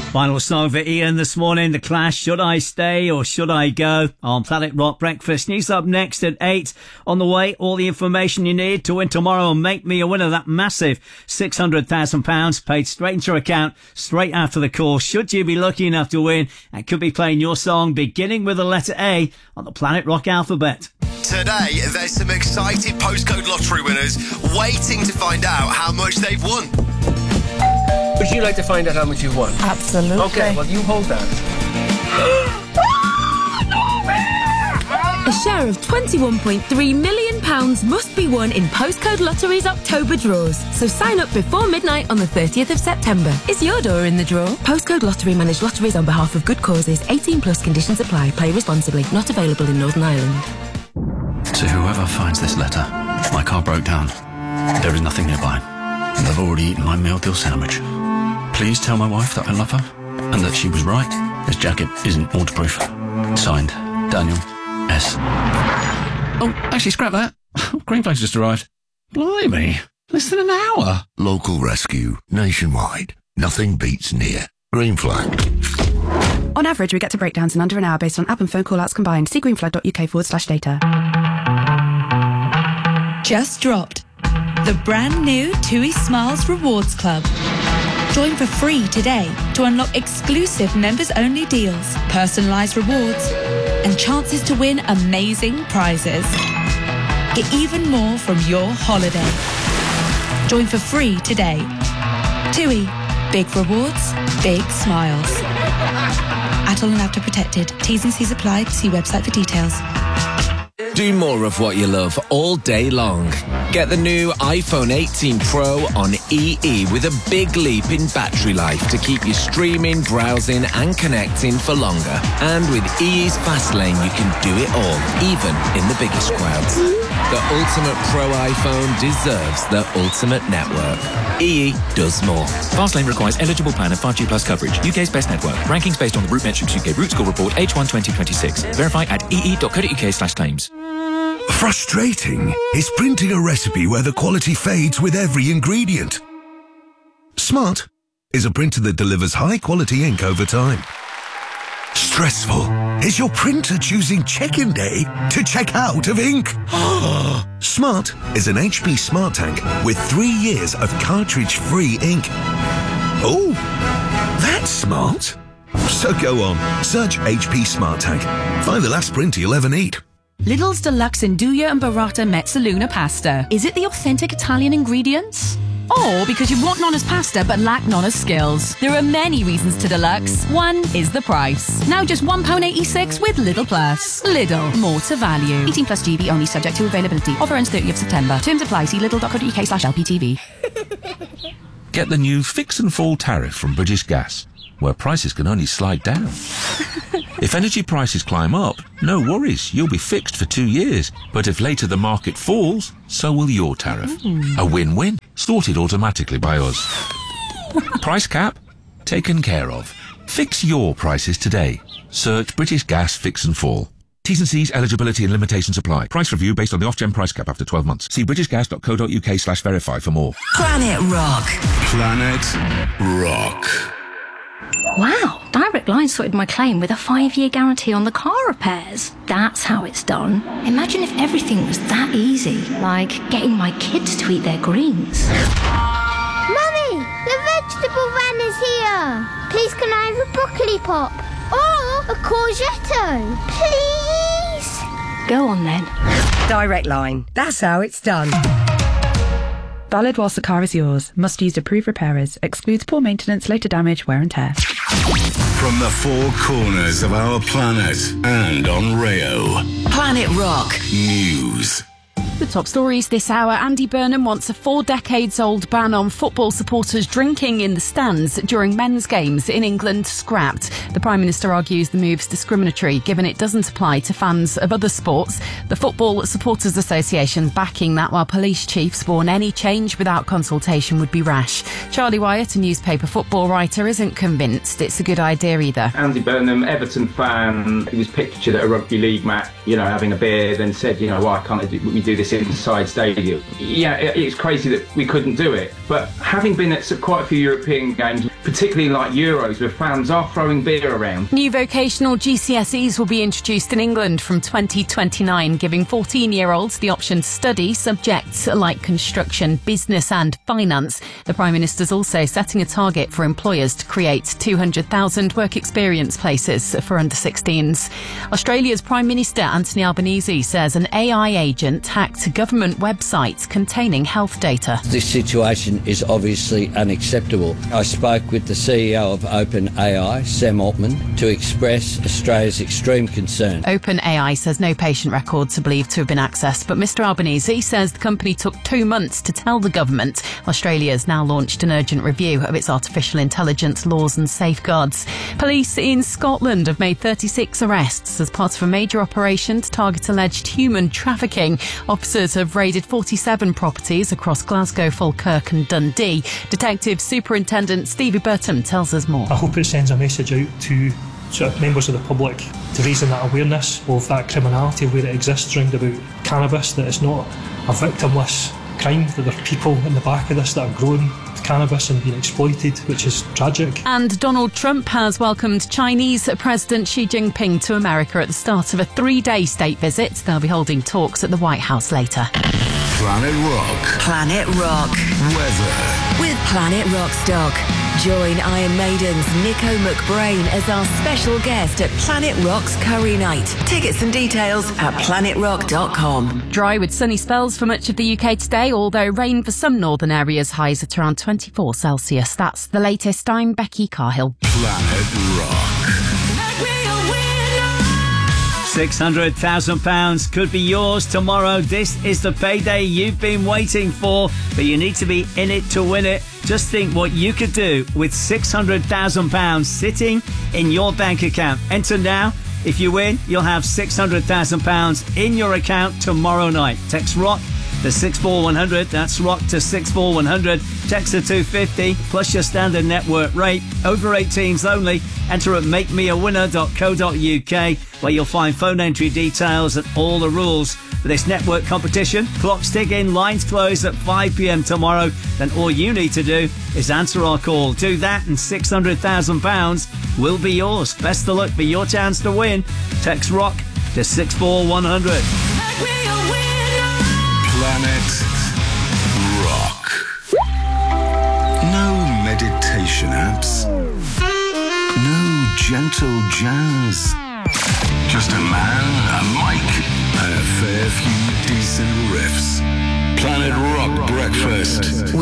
Final song for Ian this morning, The Clash, Should I Stay or Should I Go? On Planet Rock Breakfast. News up next at 8. On the way, all the information you need to win tomorrow and make me a winner. That massive £600,000 paid straight into your account, straight after the call. Should you be lucky enough to win, and could be playing your song beginning with the letter A on the Planet Rock alphabet. Today, there's some excited postcode lottery winners waiting to find out how much they've won. Would you like to find out how much you've won? Absolutely. Okay, well, you hold that. A share of £21.3 million must be won in Postcode Lottery's October draws. So sign up before midnight on the 30th of September. Is your door in the draw? Postcode Lottery manage lotteries on behalf of good causes. 18 plus conditions apply. Play responsibly. Not available in Northern Ireland. To whoever finds this letter, my car broke down. There is nothing nearby. And I've already eaten my meal deal sandwich. Please tell my wife that I love her and that she was right. This jacket isn't waterproof. Signed, Daniel S. Oh, actually, scrap that. Green Flag's just arrived. Blimey, less than an hour. Local rescue, nationwide. Nothing beats near. Green Flag. On average, we get to breakdowns in under an hour based on app and phone call-outs combined. See greenflag.uk/data. Just dropped. The brand new TUI Smiles Rewards Club. Join for free today to unlock exclusive members-only deals, personalised rewards, and chances to win amazing prizes. Get even more from your holiday. Join for free today. TUI. Big rewards, big smiles. Atol and Apta protected. T's and C's apply. See website for details. Do more of what you love all day long. Get the new iPhone 18 Pro on EE with a big leap in battery life to keep you streaming, browsing and connecting for longer. And with EE's Fast Lane, you can do it all, even in the biggest crowds. The ultimate Pro iPhone deserves the ultimate network. EE does more. Fastlane requires eligible plan and 5G plus coverage. UK's best network. Rankings based on the RootMetrics UK Root Score Report H1 2026. Verify at ee.co.uk/claims. Frustrating is printing a recipe where the quality fades with every ingredient. Smart is a printer that delivers high-quality ink over time. Stressful is your printer choosing check-in day to check out of ink. Smart is an HP Smart Tank with 3 years of cartridge-free ink. Oh, that's smart. So go on, search HP Smart Tank. Find the last printer you'll ever need. Lidl's Deluxe Nduja and Burrata Mezzaluna pasta. Is it the authentic Italian ingredients? Or because you want Nonna's pasta but lack Nonna's skills? There are many reasons to Deluxe. One is the price. Now just £1.86 with Lidl Plus. Lidl, more to value. 18 plus GB only, subject to availability. Offer ends 30th September. Terms apply. See lidl.co.uk/LPTV. Get the new Fix and Fall tariff from British Gas, where prices can only slide down. If energy prices climb up, no worries, you'll be fixed for 2 years. But if later the market falls, so will your tariff. A win-win, sorted automatically by us. Price cap, taken care of. Fix your prices today. Search British Gas Fix and Fall. T's and C's, eligibility and limitations apply. Price review based on the off-gen price cap after 12 months. See britishgas.co.uk/verify for more. Planet Rock. Planet Rock. Wow, Direct Line sorted my claim with a 5-year guarantee on the car repairs. That's how it's done. Imagine if everything was that easy, like getting my kids to eat their greens. Mummy, the vegetable van is here. Please can I have a broccoli pop? Or a courgette? Please? Go on then. Direct Line. That's how it's done. Valid whilst the car is yours. Must use approved repairers. Excludes poor maintenance, later damage, wear and tear. From the four corners of our planet and on Rayo. Planet Rock. News. The top stories this hour. Andy Burnham wants a 4 decades-old ban on football supporters drinking in the stands during men's games in England scrapped. The Prime Minister argues the move's discriminatory, given it doesn't apply to fans of other sports. The Football Supporters Association backing that, while police chiefs warn any change without consultation would be rash. Charlie Wyatt, a newspaper football writer, isn't convinced it's a good idea either. Andy Burnham, Everton fan, he was pictured at a rugby league match, having a beer, then said, why can't we do this inside stadium? Yeah, it's crazy that we couldn't do it. But having been at quite a few European games, particularly like Euros, where fans are throwing beer around. New vocational GCSEs will be introduced in England from 2029, giving 14-year-olds the option to study subjects like construction, business and finance. The Prime Minister's also setting a target for employers to create 200,000 work experience places for under-16s. Australia's Prime Minister Anthony Albanese says an AI agent hacked government websites containing health data. This situation is obviously unacceptable. I spoke with the CEO of OpenAI, Sam Altman, to express Australia's extreme concern. OpenAI says no patient records are believed to have been accessed, but Mr Albanese says the company took 2 months to tell the government. Australia has now launched an urgent review of its artificial intelligence laws and safeguards. Police in Scotland have made 36 arrests as part of a major operation to target alleged human trafficking. Officers have raided 47 properties across Glasgow, Falkirk and Dundee. Detective Superintendent Stevie Burton tells us more. I hope it sends a message out to sort of members of the public to raising that awareness of that criminality where it exists round about cannabis, that it's not a victimless crime, that there are people in the back of this that are growing cannabis and being exploited, which is tragic. And Donald Trump has welcomed Chinese President Xi Jinping to America at the start of a 3-day state visit. They'll be holding talks at the White House later. Planet Rock. Planet Rock. Weather. With Planet Rock Stock. Join Iron Maiden's Nico McBrain as our special guest at Planet Rock's Curry Night. Tickets and details at planetrock.com. Dry with sunny spells for much of the UK today, although rain for some northern areas, highs at around 24 Celsius. That's the latest. I'm Becky Carhill. Planet Rock. £600,000 could be yours tomorrow. This is the payday you've been waiting for, but you need to be in it to win it. Just think what you could do with £600,000 sitting in your bank account. Enter now. If you win, you'll have £600,000 in your account tomorrow night. Text ROCK to 64100. That's ROCK to 64100. Text to 250 plus your standard network rate. Over 18s only. Enter at makemeawinner.co.uk, where you'll find phone entry details and all the rules. For this network competition, clocks tick in, lines close at 5 p.m. tomorrow. Then all you need to do is answer our call. Do that and £600,000 will be yours. Best of luck for your chance to win. Text ROCK to 64100. Planet Rock. No meditation apps. No gentle jazz. Just a man, a mic, and a fair few decent riffs. Planet Rock Breakfast.